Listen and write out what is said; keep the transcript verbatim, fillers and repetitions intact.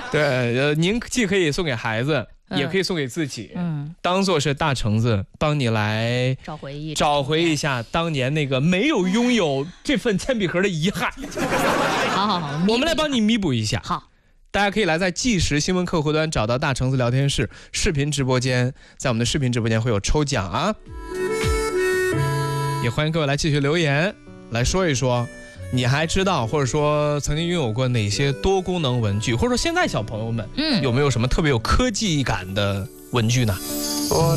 对，呃，您既可以送给孩子， 嗯、 也可以送给自己， 嗯， 当做是大橙子帮你来找回忆， 找回一下当年那个没有拥有这份铅笔盒的遗憾。 好好好， 我们来帮你弥补一下。 好。 大家可以来在即时新闻客户端找到大橙子聊天室视频直播间，在我们的视频直播间会有抽奖啊，也欢迎各位来继续留言来说一说，你还知道或者说曾经拥有过哪些多功能文具，或者说现在小朋友们嗯有没有什么特别有科技感的文具呢？